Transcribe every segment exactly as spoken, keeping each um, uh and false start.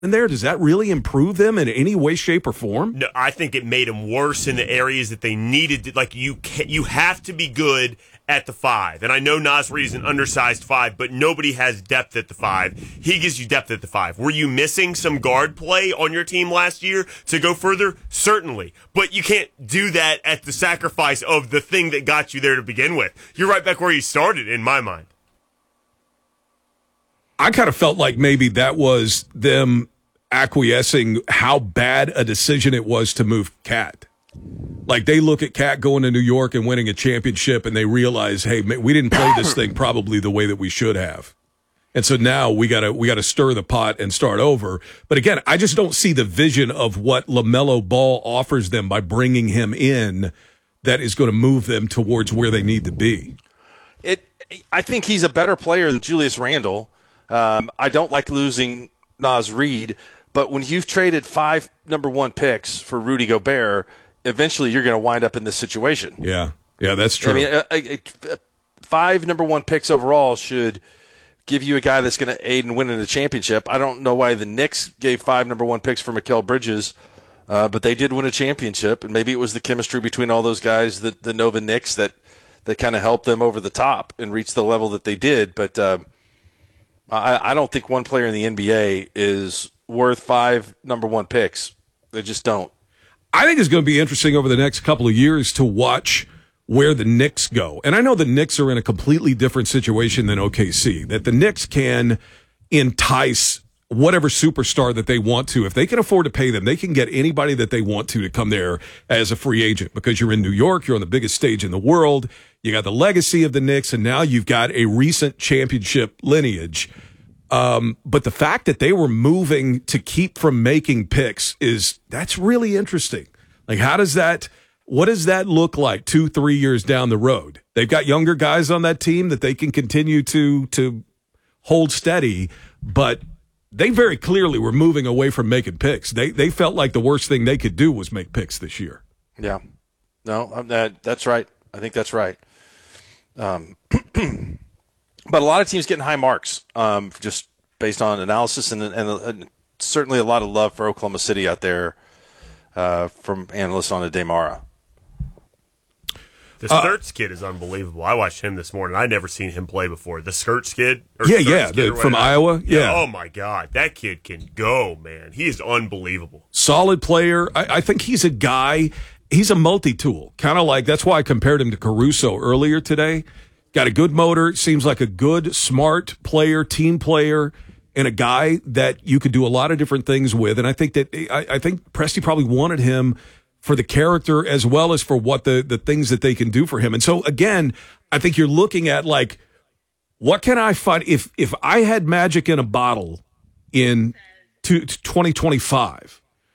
in there, does that really improve them in any way, shape, or form? No, I think it made them worse in the areas that they needed to. Like, you can, you have to be good at the five. And I know Naz Reid is an undersized five, but nobody has depth at the five. He gives you depth at the five. Were you missing some guard play on your team last year to go further? Certainly. But you can't do that at the sacrifice of the thing that got you there to begin with. You're right back where you started, in my mind. I kind of felt like maybe that was them acquiescing how bad a decision it was to move Cat. Like, they look at Cat going to New York and winning a championship, and they realize, hey, we didn't play this thing probably the way that we should have. And so now we gotta we gotta stir the pot and start over. But again, I just don't see the vision of what LaMelo Ball offers them by bringing him in that is going to move them towards where they need to be. It. I think he's a better player than Julius Randle. Um, I don't like losing Naz Reid, but when you've traded five number one picks for Rudy Gobert, eventually you're going to wind up in this situation. Yeah, yeah, that's true. I mean, a, a, a five number one picks overall should give you a guy that's going to aid in winning the championship. I don't know why the Knicks gave five number one picks for Mikal Bridges, uh, but they did win a championship, and maybe it was the chemistry between all those guys, the, the Nova Knicks, that, that kind of helped them over the top and reach the level that they did. But uh, I, I don't think one player in the N B A is worth five number one picks. They just don't. I think it's going to be interesting over the next couple of years to watch where the Knicks go. And I know the Knicks are in a completely different situation than O K C, that the Knicks can entice whatever superstar that they want to. If they can afford to pay them, they can get anybody that they want to to come there as a free agent, because you're in New York, you're on the biggest stage in the world, you got the legacy of the Knicks, and now you've got a recent championship lineage. Um, but the fact that they were moving to keep from making picks is, that's really interesting. Like, how does that, what does that look like two, three years down the road? They've got younger guys on that team that they can continue to, to hold steady, but they very clearly were moving away from making picks. They, they felt like the worst thing they could do was make picks this year. Yeah, no, that, that's right. I think that's right. Um, But a lot of teams getting high marks, um, just based on analysis, and, and, and certainly a lot of love for Oklahoma City out there uh, from analysts on the Demara. The Skirts uh, kid is unbelievable. I watched him this morning. I'd never seen him play before. The Skirts kid? Or yeah, Skirts yeah, kid the, from Iowa. Yeah. yeah. Oh, my God. That kid can go, man. He is unbelievable. Solid player. I, I think he's a guy, he's a multi-tool. Kind of like, that's why I compared him to Caruso earlier today. Got a good motor, seems like a good, smart player, team player, and a guy that you could do a lot of different things with. And I think that I, I think Presti probably wanted him for the character as well as for what the, the things that they can do for him. And so, again, I think you're looking at, like, what can I find? If, if I had magic in a bottle in twenty twenty-five,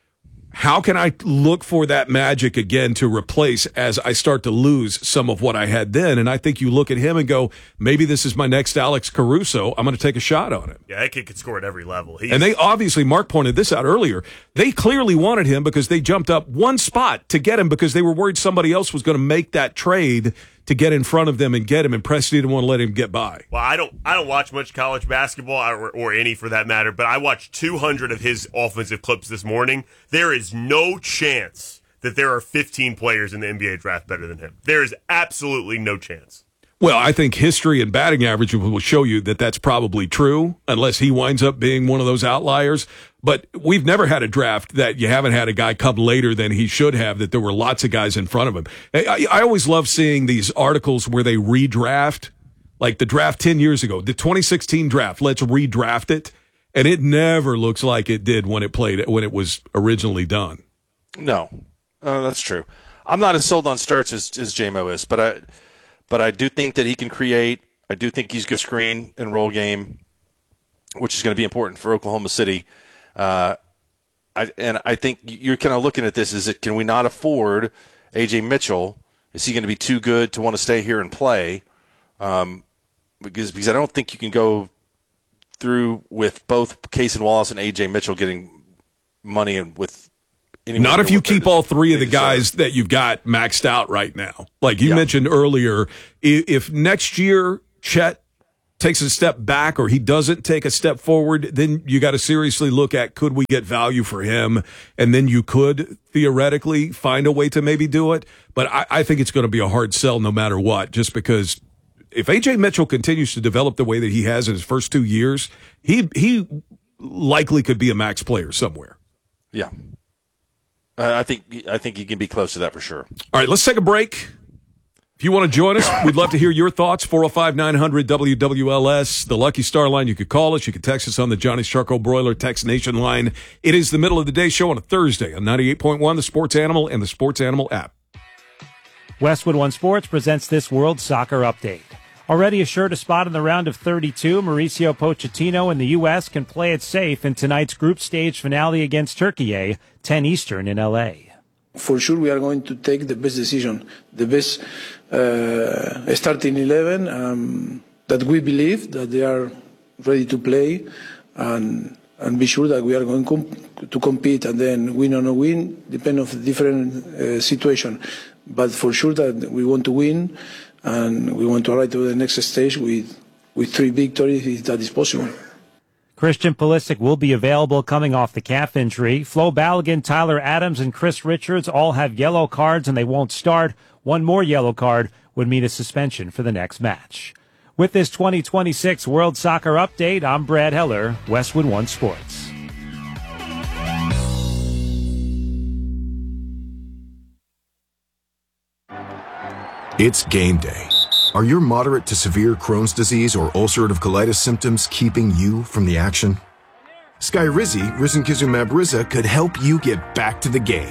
how can I look for that magic again to replace as I start to lose some of what I had then? And I think you look at him and go, maybe this is my next Alex Caruso. I'm going to take a shot on him. Yeah, that kid could score at every level. He's... And they obviously, Mark pointed this out earlier, they clearly wanted him because they jumped up one spot to get him because they were worried somebody else was going to make that trade to get in front of them and get him, and Presti didn't want to let him get by. Well, I don't I don't watch much college basketball, or, or any for that matter, but I watched two hundred of his offensive clips this morning. There is no chance that there are fifteen players in the N B A draft better than him. There is absolutely no chance. Well, I think history and batting average will show you that that's probably true, unless he winds up being one of those outliers. But we've never had a draft that you haven't had a guy come later than he should have, that there were lots of guys in front of him. I, I always love seeing these articles where they redraft, like the draft ten years ago, the twenty sixteen draft, let's redraft it. And it never looks like it did when it played, when it was originally done. No, uh, that's true. I'm not as sold on Sturts as, as J-Mo is, but I, but I do think that he can create. I do think he's good screen and roll game, which is going to be important for Oklahoma City. Uh, I, and I think you're kind of looking at this as, it, can we not afford A J Mitchell? Is he going to be too good to want to stay here and play? Um, because, because I don't think you can go through with both Case and Wallace and A J Mitchell getting money and with not if you keep all three of the guys that you've got maxed out right now. Like you yeah. mentioned earlier, if next year Chet takes a step back or he doesn't take a step forward, then you got to seriously look at, could we get value for him? And then you could theoretically find a way to maybe do it. But I, I think it's going to be a hard sell no matter what, just because if A J Mitchell continues to develop the way that he has in his first two years, he he likely could be a max player somewhere. Yeah. Uh, I think I think you can be close to that for sure. All right, let's take a break. If you want to join us, we'd love to hear your thoughts. four oh five, nine hundred, W W L S, the Lucky Star line. You could call us. You could text us on the Johnny's Charcoal Broiler Text Nation line. It is the middle of the day show on a Thursday on ninety-eight point one, the Sports Animal and the Sports Animal app. Westwood One Sports presents this World Soccer Update. Already assured a spot in the round of thirty-two, Mauricio Pochettino and the U S can play it safe in tonight's group stage finale against Turkey, ten Eastern in L A. For sure, we are going to take the best decision, the best uh, starting eleven um, that we believe that they are ready to play, and and be sure that we are going com- to compete and then win or no win, depend on the different uh, situation. But for sure that we want to win, and we want to arrive to the next stage with with three victories if that is possible. Christian Pulisic will be available coming off the calf injury. Flo Balogun, Tyler Adams, and Chris Richards all have yellow cards and they won't start. One more yellow card would mean a suspension for the next match. With this twenty twenty-six World Soccer Update, I'm Brad Heller, Westwood One Sports. It's game day. Are your moderate to severe Crohn's disease or ulcerative colitis symptoms keeping you from the action? Skyrizi, risankizumab Riza, could help you get back to the game.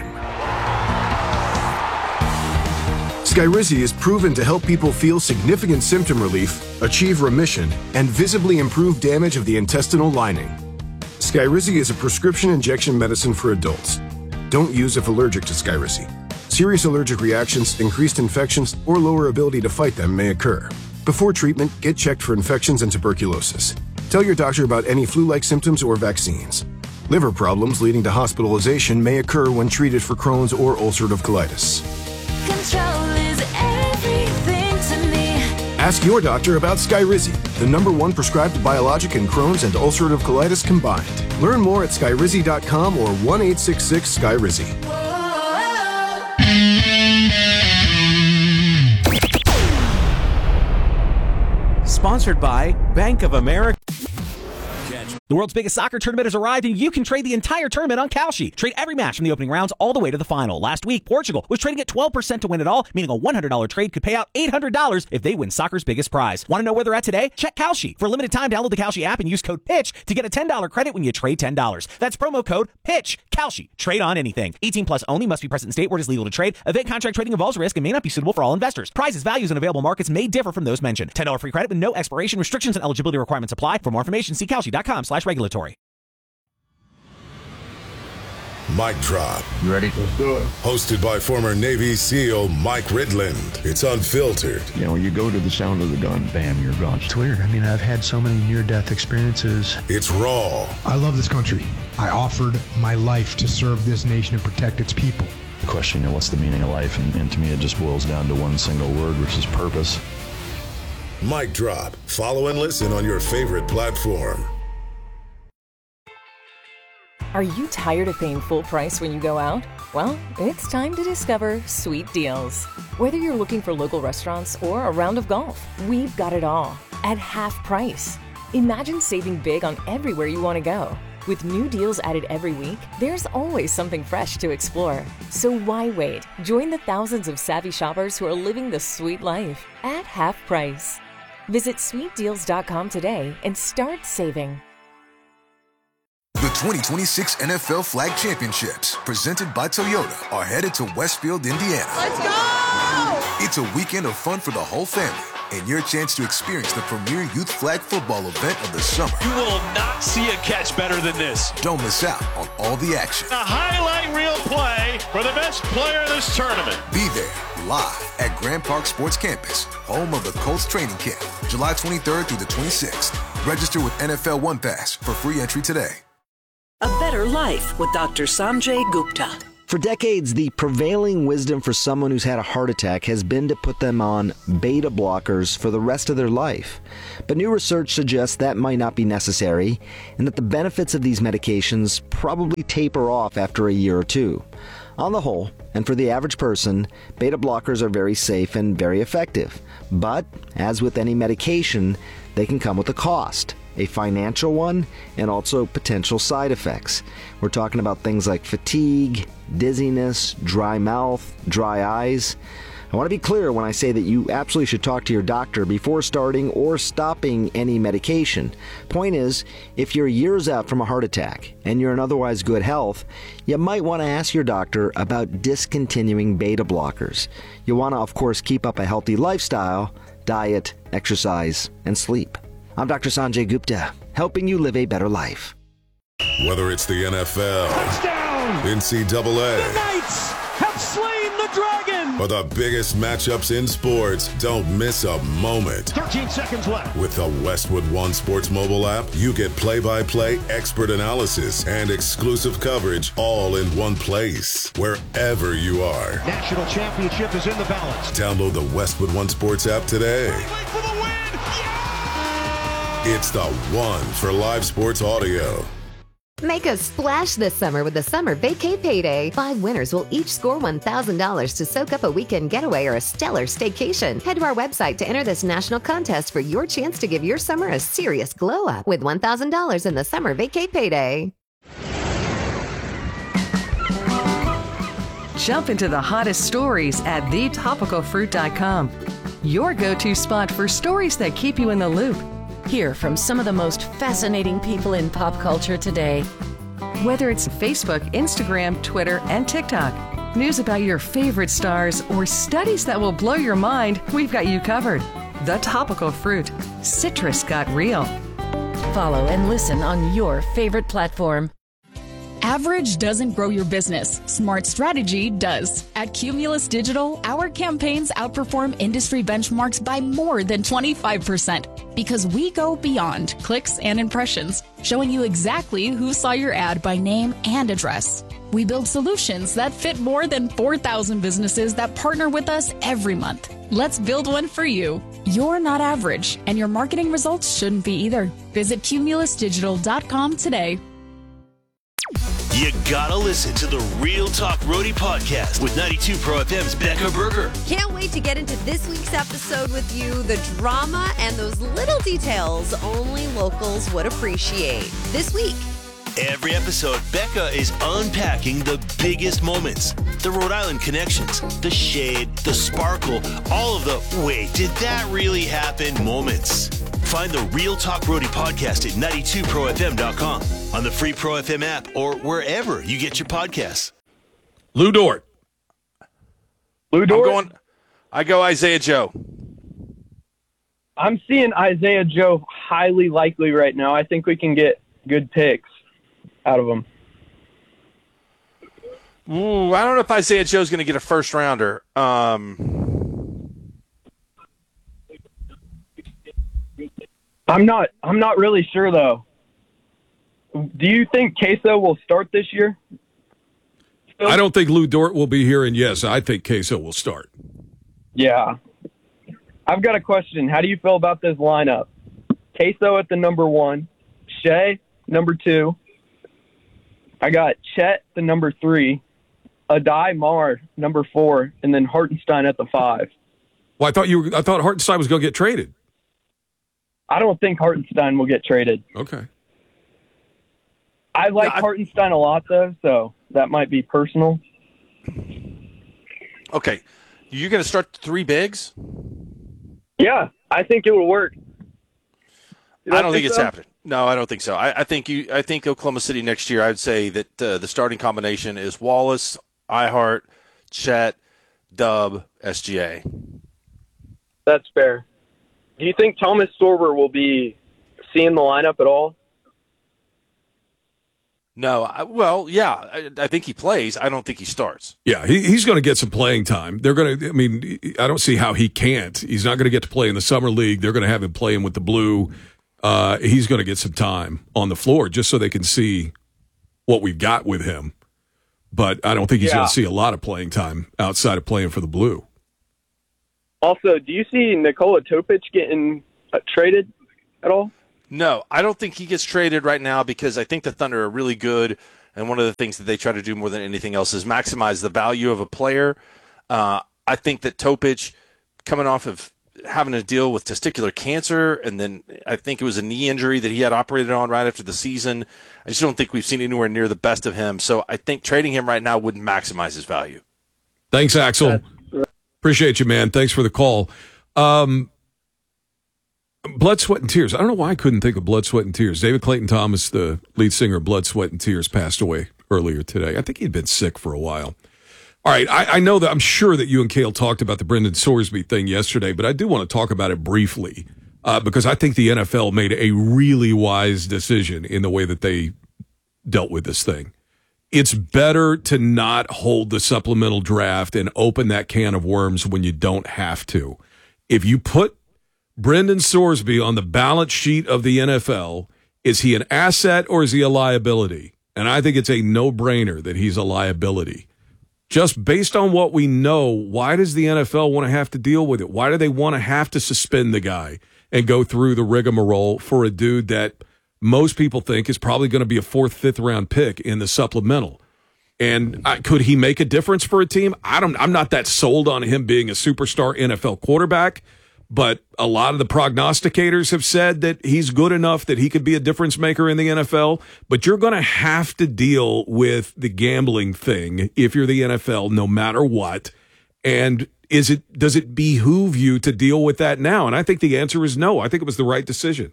Skyrizi is proven to help people feel significant symptom relief, achieve remission, and visibly improve damage of the intestinal lining. Skyrizi is a prescription injection medicine for adults. Don't use if allergic to Skyrizi. Serious allergic reactions, increased infections, or lower ability to fight them may occur. Before treatment, get checked for infections and tuberculosis. Tell your doctor about any flu-like symptoms or vaccines. Liver problems leading to hospitalization may occur when treated for Crohn's or ulcerative colitis. Control is everything to me. Ask your doctor about Skyrizi, the number one prescribed biologic in Crohn's and ulcerative colitis combined. Learn more at skyrizi dot com or one eight six six Skyrizi. Sponsored by Bank of America. The world's biggest soccer tournament has arrived, and you can trade the entire tournament on Kalshi. Trade every match from the opening rounds all the way to the final. Last week, Portugal was trading at twelve percent to win it all, meaning a one hundred dollars trade could pay out eight hundred dollars if they win soccer's biggest prize. Want to know where they're at today? Check Kalshi. For a limited time, download the Kalshi app and use code PITCH to get a ten dollars credit when you trade ten dollars. That's promo code PITCH. Kalshi. Trade on anything. eighteen plus only. Must be present in state where it is legal to trade. Event contract trading involves risk and may not be suitable for all investors. Prizes, values, and available markets may differ from those mentioned. ten dollars free credit with no expiration. Restrictions and eligibility requirements apply. For more information, see kalshi dot com slash regulatory. Mic Drop. You ready? Let's do it. Hosted by former Navy SEAL Mike Ridland. It's unfiltered. You know, you go to the sound of the gun, bam, you're gone. It's weird. I mean, I've had so many near-death experiences. It's raw. I love this country. I offered my life to serve this nation and protect its people. The question, you know, what's the meaning of life? And, and to me, it just boils down to one single word, which is purpose. Mic Drop. Follow and listen on your favorite platform. Are you tired of paying full price when you go out? Well, it's time to discover Sweet Deals. Whether you're looking for local restaurants or a round of golf, we've got it all at half price. Imagine saving big on everywhere you want to go. With new deals added every week, there's always something fresh to explore. So why wait? Join the thousands of savvy shoppers who are living the sweet life at half price. Visit sweet deals dot com today and start saving. The twenty twenty-six N F L Flag Championships, presented by Toyota, are headed to Westfield, Indiana. Let's go! It's a weekend of fun for the whole family, and your chance to experience the premier youth flag football event of the summer. You will not see a catch better than this. Don't miss out on all the action. A highlight reel play for the best player in this tournament. Be there, live at Grand Park Sports Campus, home of the Colts training camp, July twenty-third through the twenty-sixth. Register with N F L One Pass for free entry today. A better life with Doctor Sanjay Gupta. For decades, the prevailing wisdom for someone who's had a heart attack has been to put them on beta blockers for the rest of their life. But new research suggests that might not be necessary, and that the benefits of these medications probably taper off after a year or two. On the whole, and for the average person, beta blockers are very safe and very effective. But, as with any medication, they can come with a cost. A financial one, and also potential side effects. We're talking about things like fatigue, dizziness, dry mouth, dry eyes. I want to be clear when I say that you absolutely should talk to your doctor before starting or stopping any medication. Point is, if you're years out from a heart attack and you're in otherwise good health, you might want to ask your doctor about discontinuing beta blockers. You want to, of course, keep up a healthy lifestyle, diet, exercise, and sleep. I'm Doctor Sanjay Gupta, helping you live a better life. Whether it's the N F L, Touchdown! N C double A, The Knights have slain the dragon! or the biggest matchups in sports, don't miss a moment. thirteen seconds left. With the Westwood One Sports mobile app, you get play-by-play expert analysis and exclusive coverage all in one place, wherever you are. National championship is in the balance. Download the Westwood One Sports app today. For the win! It's the one for live sports audio. Make a splash this summer with the Summer Vacay Payday. Five winners will each score one thousand dollars to soak up a weekend getaway or a stellar staycation. Head to our website to enter this national contest for your chance to give your summer a serious glow up with one thousand dollars in the Summer Vacay Payday. Jump into the hottest stories at the topical fruit dot com. Your go-to spot for stories that keep you in the loop. Hear from some of the most fascinating people in pop culture today. Whether it's Facebook, Instagram, Twitter, and TikTok, news about your favorite stars, or studies that will blow your mind, we've got you covered. The Topical Fruit. Citrus got real. Follow and listen on your favorite platform. Average doesn't grow your business. Smart strategy does. At Cumulus Digital, our campaigns outperform industry benchmarks by more than twenty-five percent because we go beyond clicks and impressions, showing you exactly who saw your ad by name and address. We build solutions that fit more than four thousand businesses that partner with us every month. Let's build one for you. You're not average, and your marketing results shouldn't be either. Visit cumulus digital dot com today. You gotta listen to the Real Talk Roadie podcast with ninety-two Pro F M's Becca Berger. Can't wait to get into this week's episode with you. The drama and those little details only locals would appreciate. This week. Every episode, Becca is unpacking the biggest moments, the Rhode Island connections, the shade, the sparkle, all of the wait, did that really happen moments. Find the Real Talk Roadie podcast at ninety-two pro f m dot com, on the free Pro F M app, or wherever you get your podcasts. Lou Dort. Lou Dort? I'm going, I go Isaiah Joe. I'm seeing Isaiah Joe highly likely right now. I think we can get good picks out of him. Ooh, I don't know if Isaiah Joe's going to get a first rounder. Um... I'm not. I'm not really sure though. Do you think Queso will start this year? Still? I don't think Lou Dort will be here, and yes, I think Queso will start. Yeah. I've got a question. How do you feel about this lineup? Queso at the number one, Shea number two. I got Chet the number three, Adai Mar number four, and then Hartenstein at the five. Well, I thought you. Were, I thought Hartenstein was going to get traded. I don't think Hartenstein will get traded. Okay. I like yeah, I, Hartenstein a lot, though, so that might be personal. Okay. You're going to start three bigs? Yeah, I think it will work. I don't think, think it's so? happening. No, I don't think so. I, I think you. I think Oklahoma City next year, I'd say that uh, the starting combination is Wallace, iHeart, Chet, Dub, S G A. That's fair. Do you think Thomas Sorber will be seeing the lineup at all? No. I, well, yeah, I, I think he plays. I don't think he starts. Yeah, he, he's going to get some playing time. They're going to. I mean, I don't see how he can't. He's not going to get to play in the summer league. They're going to have him playing with the Blue. Uh, he's going to get some time on the floor just so they can see what we've got with him. but I don't think he's Yeah. going to see a lot of playing time outside of playing for the Blue. Also, do you see Nikola Topic getting uh, traded at all? No, I don't think he gets traded right now because I think the Thunder are really good, and one of the things that they try to do more than anything else is maximize the value of a player. Uh, I think that Topic, coming off of having to deal with testicular cancer, and then I think it was a knee injury that he had operated on right after the season, I just don't think we've seen anywhere near the best of him. So I think trading him right now wouldn't maximize his value. Thanks, Axel. Appreciate you, man. Thanks for the call. Um, Blood, Sweat, and Tears. I don't know why I couldn't think of Blood, Sweat, and Tears. David Clayton Thomas, the lead singer of Blood, Sweat, and Tears, passed away earlier today. I think he'd been sick for a while. All right, I, I know that I'm sure that you and Cale talked about the Brendan Sorsby thing yesterday, but I do want to talk about it briefly uh, because I think the N F L made a really wise decision in the way that they dealt with this thing. It's better to not hold the supplemental draft and open that can of worms when you don't have to. If you put Brendan Sorsby on the balance sheet of the N F L, is he an asset or is he a liability? And I think it's a no-brainer that he's a liability. Just based on what we know, why does the N F L want to have to deal with it? Why do they want to have to suspend the guy and go through the rigmarole for a dude that most people think is probably going to be a fourth, fifth round pick in the supplemental? And uh, could he make a difference for a team? I don't, I'm not that sold on him being a superstar N F L quarterback, but a lot of the prognosticators have said that he's good enough that he could be a difference maker in the N F L. But you're going to have to deal with the gambling thing if you're the N F L, no matter what. And is it does it behoove you to deal with that now? And I think the answer is no. I think it was the right decision.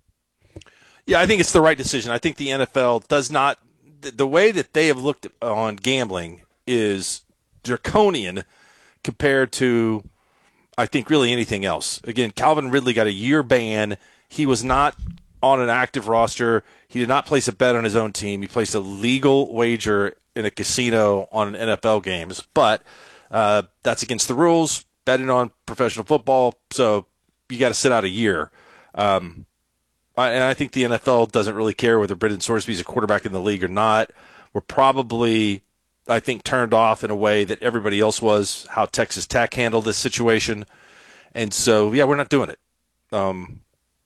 Yeah, I think it's the right decision. I think the N F L does not – the way that they have looked on gambling is draconian compared to – I think really anything else. Again, Calvin Ridley got a year ban. He was not on an active roster. He did not place a bet on his own team. He placed a legal wager in a casino on N F L games, but uh, that's against the rules, betting on professional football, so you got to sit out a year. Um, I, and I think the N F L doesn't really care whether Brendan Sorsby is a quarterback in the league or not. We're probably – I think turned off in a way that everybody else was, how Texas Tech handled this situation. And so, yeah, we're not doing it. Um,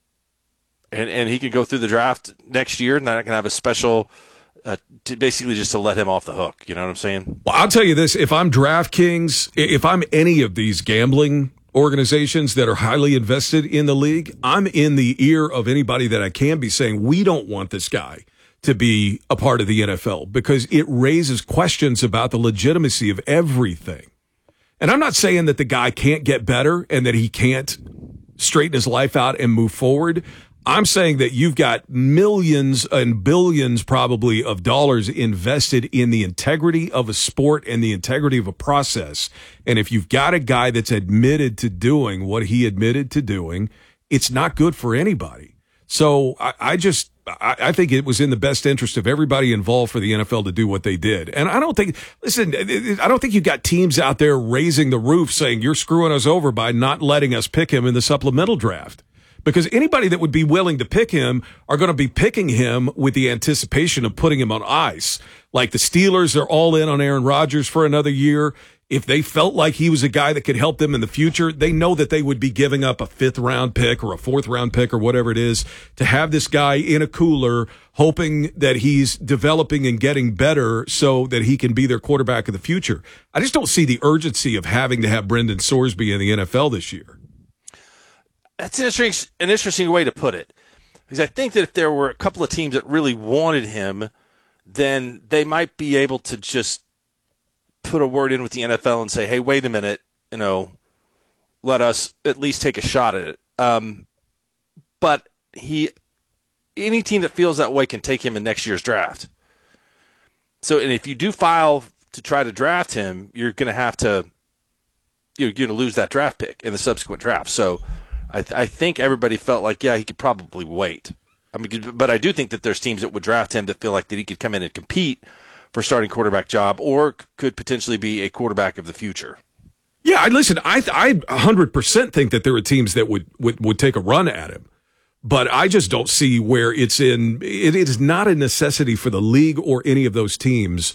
and, and he can go through the draft next year, and I can have a special, uh, to basically just to let him off the hook. You know what I'm saying? Well, I'll tell you this. If I'm DraftKings, if I'm any of these gambling organizations that are highly invested in the league, I'm in the ear of anybody that I can be saying, we don't want this guy to be a part of the N F L because it raises questions about the legitimacy of everything. And I'm not saying that the guy can't get better and that he can't straighten his life out and move forward. I'm saying that you've got millions and billions probably of dollars invested in the integrity of a sport and the integrity of a process. And if you've got a guy that's admitted to doing what he admitted to doing, it's not good for anybody. So I, I just, I, I think it was in the best interest of everybody involved for the N F L to do what they did. And I don't think, listen, I don't think you've got teams out there raising the roof saying you're screwing us over by not letting us pick him in the supplemental draft. Because anybody that would be willing to pick him are going to be picking him with the anticipation of putting him on ice. Like the Steelers are all in on Aaron Rodgers for another year. If they felt like he was a guy that could help them in the future, they know that they would be giving up a fifth round pick or a fourth round pick or whatever it is to have this guy in a cooler, hoping that he's developing and getting better so that he can be their quarterback of the future. I just don't see the urgency of having to have Brendan Sorsby in the N F L this year. That's an interesting, an interesting way to put it. Because I think that if there were a couple of teams that really wanted him, then they might be able to just put a word in with the N F L and say, hey, wait a minute, you know, let us at least take a shot at it. Um, but he, any team that feels that way can take him in next year's draft. So, and if you do file to try to draft him, you're going to have to, you're going to lose that draft pick in the subsequent draft. So, I, th- I think everybody felt like, yeah, he could probably wait. I mean, but I do think that there's teams that would draft him that feel like that he could come in and compete for starting quarterback job, or could potentially be a quarterback of the future. Yeah, I listen. I I one hundred percent think that there are teams that would, would would take a run at him, but I just don't see where it's in. It is not a necessity for the league or any of those teams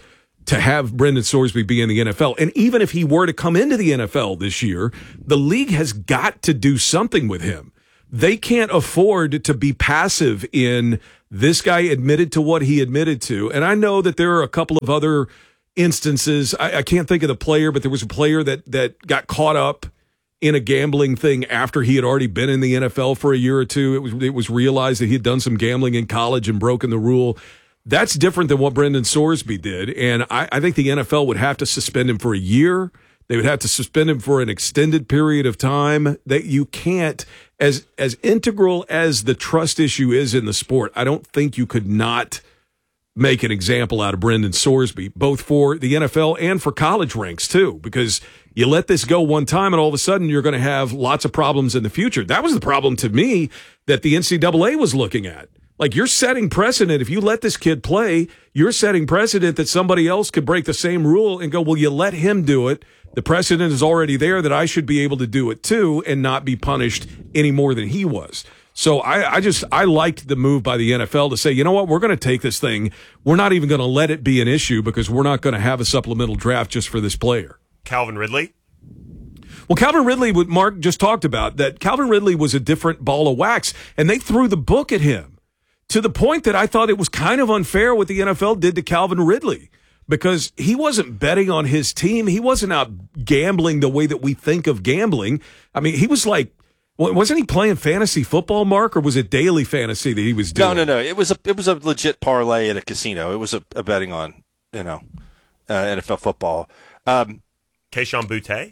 to have Brendan Sorsby be in the N F L. And even if he were to come into the N F L this year, the league has got to do something with him. They can't afford to be passive in this guy admitted to what he admitted to. And I know that there are a couple of other instances. I, I can't think of the player, but there was a player that that got caught up in a gambling thing after he had already been in the N F L for a year or two. It was it was realized that he had done some gambling in college and broken the rule. That's different than what Brendan Sorsby did. And I, I think the N F L would have to suspend him for a year. They would have to suspend him for an extended period of time. That you can't, as as integral as the trust issue is in the sport, I don't think you could not make an example out of Brendan Sorsby, both for the N F L and for college ranks too, because you let this go one time and all of a sudden you're going to have lots of problems in the future. That was the problem to me that the N C double A was looking at. Like, you're setting precedent. If you let this kid play, you're setting precedent that somebody else could break the same rule and go, well, you let him do it. The precedent is already there that I should be able to do it too and not be punished any more than he was. So I, I just, I liked the move by the N F L to say, you know what, we're going to take this thing. We're not even going to let it be an issue because we're not going to have a supplemental draft just for this player. Calvin Ridley? Well, Calvin Ridley, what Mark just talked about, that Calvin Ridley was a different ball of wax, and they threw the book at him to the point that I thought it was kind of unfair what the N F L did to Calvin Ridley because he wasn't betting on his team. He wasn't out gambling the way that we think of gambling. I mean, he was like, wasn't he playing fantasy football, Mark, or was it daily fantasy that he was doing? No, no, no. It was a it was a legit parlay at a casino. It was a, a betting on, you know, uh, N F L football. Um, Kayshon Boutte?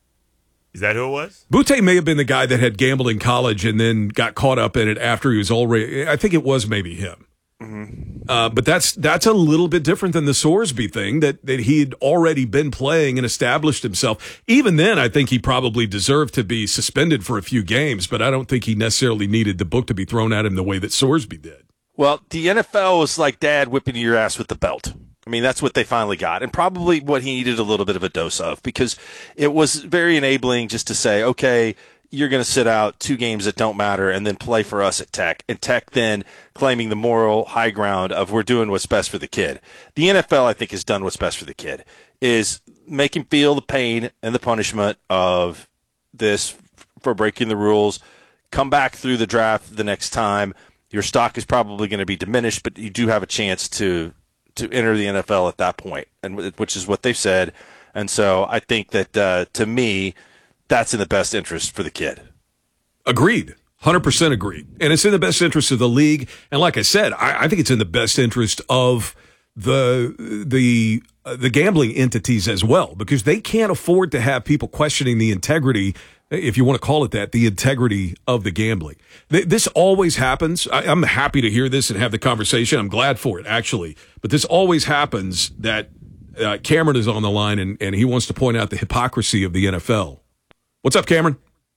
Is that who it was? Boutte may have been the guy that had gambled in college and then got caught up in it after he was already. I think it was maybe him. Mm-hmm. Uh, but that's that's a little bit different than the Sorsby thing that that he'd already been playing and established himself. Even then, I think he probably deserved to be suspended for a few games, but I don't think he necessarily needed the book to be thrown at him the way that Sorsby did. Well, the N F L was like dad whipping your ass with the belt. I mean, that's what they finally got, and probably what he needed a little bit of a dose of, because it was very enabling just to say, okay, you're going to sit out two games that don't matter and then play for us at Tech, and Tech then claiming the moral high ground of we're doing what's best for the kid. The N F L, I think, has done what's best for the kid, is make him feel the pain and the punishment of this for breaking the rules, come back through the draft the next time. Your stock is probably going to be diminished, but you do have a chance to to enter the N F L at that point, and which is what they've said. And so I think that, uh, to me, that's in the best interest for the kid. Agreed. one hundred percent agreed. And it's in the best interest of the league. And like I said, I, I think it's in the best interest of the the uh, the gambling entities as well, because they can't afford to have people questioning the integrity, if you want to call it that, the integrity of the gambling. This always happens. I, I'm happy to hear this and have the conversation. I'm glad for it, actually. But this always happens that uh, Cameron is on the line, and, and he wants to point out the hypocrisy of the N F L. What's up, Cameron?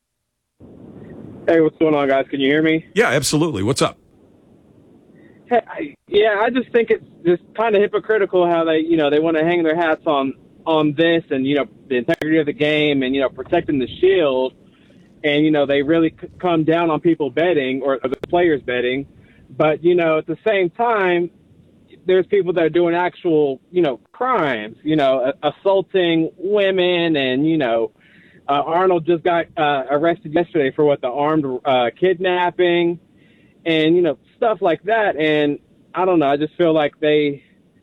Hey, what's going on, guys? Can you hear me? Yeah, absolutely. What's up? Hey, I, yeah, I just think it's just kind of hypocritical how they, you know, they want to hang their hats on on this and, you know, the integrity of the game and, you know, protecting the shield. And, you know, they really c- come down on people betting or, or the players betting. But, you know, at the same time, there's people that are doing actual, you know, crimes, you know, a- assaulting women. And, you know, uh, Arnold just got uh, arrested yesterday for what, the armed uh, kidnapping and, you know, stuff like that. And I don't know, I just feel like they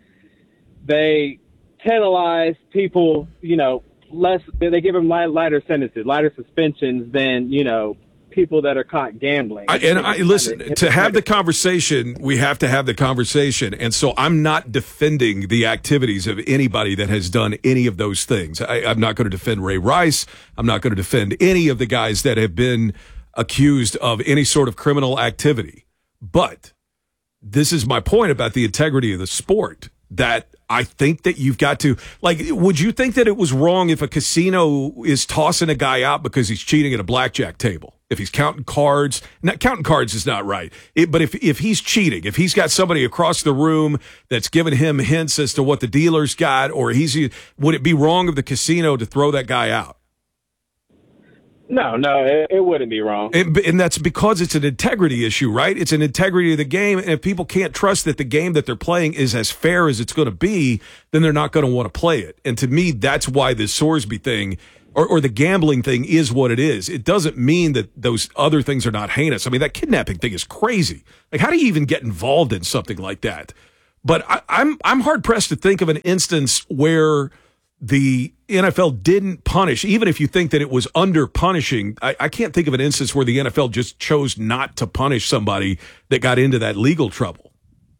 they penalize people, you know, less, they give them light, lighter sentences, lighter suspensions than, you know, people that are caught gambling. I, and I listen, to have the conversation, we have to have the conversation. And so I'm not defending the activities of anybody that has done any of those things. I, I'm not going to defend Ray Rice. I'm not going to defend any of the guys that have been accused of any sort of criminal activity. But this is my point about the integrity of the sport, that I think that you've got to, like, would you think that it was wrong if a casino is tossing a guy out because he's cheating at a blackjack table? If he's counting cards, not counting cards is not right. It, but if, if he's cheating, if he's got somebody across the room that's giving him hints as to what the dealer's got, or he's, would it be wrong of the casino to throw that guy out? No, no, it, it wouldn't be wrong. And, and that's because it's an integrity issue, right? It's an integrity of the game. And if people can't trust that the game that they're playing is as fair as it's going to be, then they're not going to want to play it. And to me, that's why this Sorsby thing or, or the gambling thing is what it is. It doesn't mean that those other things are not heinous. I mean, that kidnapping thing is crazy. Like, how do you even get involved in something like that? But I, I'm I'm hard pressed to think of an instance where the N F L didn't punish, even if you think that it was under punishing. I, I can't think of an instance where the N F L just chose not to punish somebody that got into that legal trouble.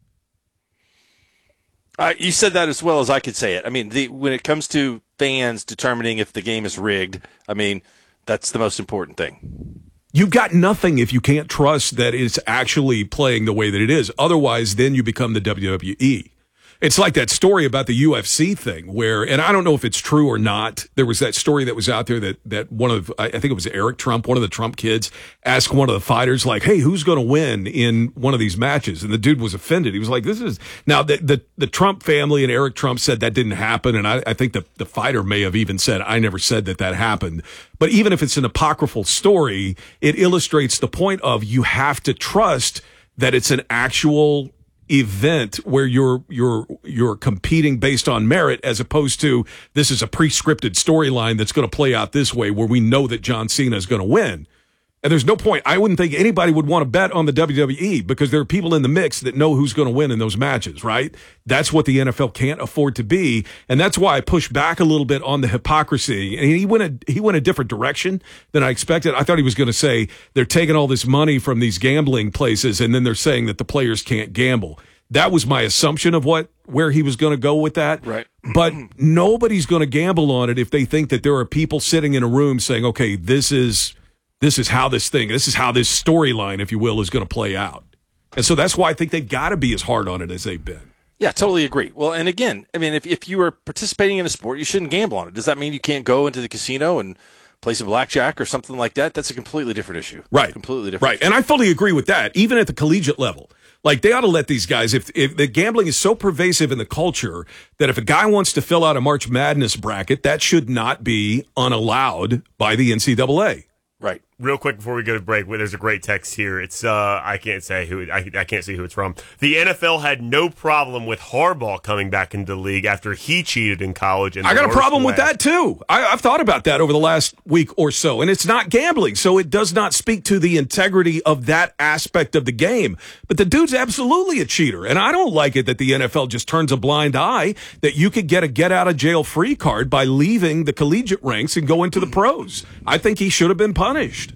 Uh, you said that as well as I could say it. I mean, the, when it comes to fans determining if the game is rigged, I mean, that's the most important thing. You've got nothing if you can't trust that it's actually playing the way that it is. Otherwise, then you become the W W E. It's like that story about the U F C thing where, and I don't know if it's true or not, there was that story that was out there that, that one of, I think it was Eric Trump, one of the Trump kids, asked one of the fighters, like, hey, who's going to win in one of these matches? And the dude was offended. He was like, this is, now the, the, the Trump family and Eric Trump said that didn't happen. And I, I think the, the fighter may have even said, I never said that that happened. But even if it's an apocryphal story, it illustrates the point of you have to trust that it's an actual event where you're you're you're competing based on merit, as opposed to this is a pre-scripted storyline that's going to play out this way where we know that John Cena is going to win. And there's no point. I wouldn't think anybody would want to bet on the W W E because there are people in the mix that know who's going to win in those matches, right? That's what the N F L can't afford to be. And that's why I push back a little bit on the hypocrisy. And he went a, he went a different direction than I expected. I thought he was going to say they're taking all this money from these gambling places and then they're saying that the players can't gamble. That was my assumption of what where he was going to go with that. Right. But nobody's going to gamble on it if they think that there are people sitting in a room saying, okay, this is This is how this thing, this is how this storyline, if you will, is going to play out. And so that's why I think they've got to be as hard on it as they've been. Yeah, totally agree. Well, and again, I mean, if, if you are participating in a sport, you shouldn't gamble on it. Does that mean you can't go into the casino and play some blackjack or something like that? That's a completely different issue. Right. Completely different. Right. And I fully agree with that, even at the collegiate level. Like, they ought to let these guys, if, if the gambling is so pervasive in the culture that if a guy wants to fill out a March Madness bracket, that should not be unallowed by the N C double A. Right. Real quick before we go to break, well, there's a great text here. It's uh, I can't say who I, I can't see who it's from. The N F L had no problem with Harbaugh coming back into the league after he cheated in college. In I got a problem way. with that too. I, I've thought about that over the last week or so, and it's not gambling, so it does not speak to the integrity of that aspect of the game. But the dude's absolutely a cheater, and I don't like it that the N F L just turns a blind eye that you could get a get out of jail free card by leaving the collegiate ranks and go into the pros. I think he should have been punished.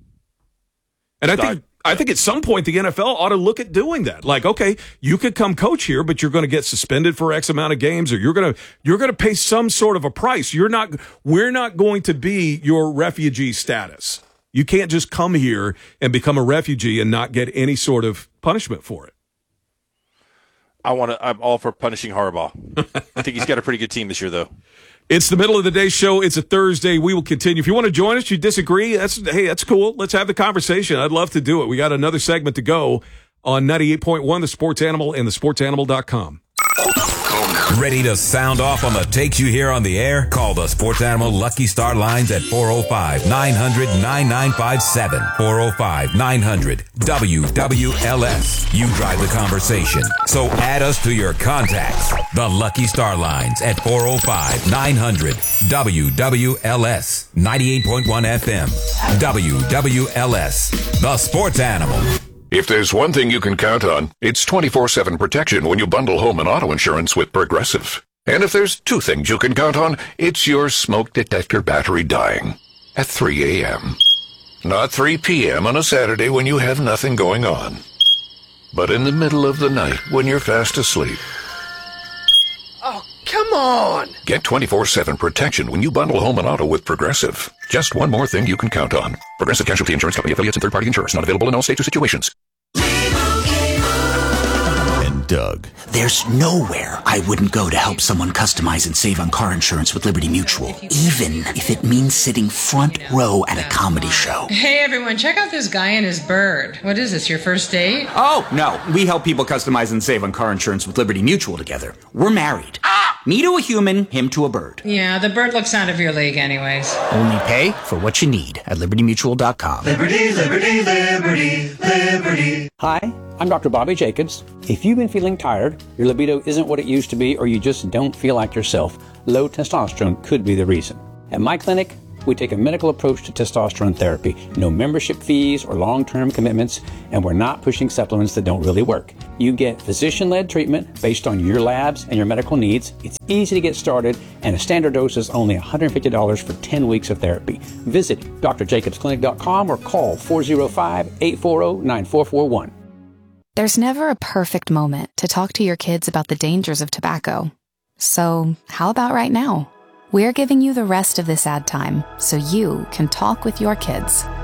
And I think I think at some point the N F L ought to look at doing that. Like, okay, you could come coach here, but you're going to get suspended for X amount of games, or you're going to you're going to pay some sort of a price. You're not we're not going to be your refugee status. You can't just come here and become a refugee and not get any sort of punishment for it. I want to. I'm all for punishing Harbaugh. I think he's got a pretty good team this year, though. It's the middle of the day show. It's a Thursday. We will continue. If you want to join us, you disagree, that's hey, that's cool. Let's have the conversation. I'd love to do it. We got another segment to go on ninety-eight point one, The Sports Animal and the sports animal dot com. Ready to sound off on the takes you hear on the air? Call the Sports Animal Lucky Star lines at four oh five, nine hundred, nine nine five seven. four oh five, nine hundred, W W L S. You drive the conversation. So add us to your contacts. The Lucky Star lines at four oh five, nine hundred, W W L S. ninety-eight point one F M. W W L S. The Sports Animal. If there's one thing you can count on, it's twenty-four seven protection when you bundle home and auto insurance with Progressive. And if there's two things you can count on, it's your smoke detector battery dying at three a.m. Not three p.m. on a Saturday when you have nothing going on, but in the middle of the night when you're fast asleep. Oh, come on! Get twenty-four seven protection when you bundle home and auto with Progressive. Just one more thing you can count on. Progressive Casualty Insurance Company, affiliates, and third-party insurers. Not available in all states or situations. And Doug. There's nowhere I wouldn't go to help someone customize and save on car insurance with Liberty Mutual, even if it means sitting front row at a comedy show. Hey, everyone, check out this guy and his bird. What is this, your first date? Oh, no. We help people customize and save on car insurance with Liberty Mutual together. We're married. Ah! Me to a human, him to a bird. Yeah, the bird looks out of your league anyways. Only pay for what you need at liberty mutual dot com. Liberty, liberty, liberty, liberty. Hi, I'm Doctor Bobby Jacobs. If you've been feeling tired, your libido isn't what it used to be, or you just don't feel like yourself, low testosterone could be the reason. At my clinic, we take a medical approach to testosterone therapy. No membership fees or long-term commitments, and we're not pushing supplements that don't really work. You get physician-led treatment based on your labs and your medical needs. It's easy to get started, and a standard dose is only one hundred fifty dollars for ten weeks of therapy. Visit d r jacobs clinic dot com or call four oh five, eight four zero, nine four four one. There's never a perfect moment to talk to your kids about the dangers of tobacco. So how about right now? We're giving you the rest of this ad time so you can talk with your kids.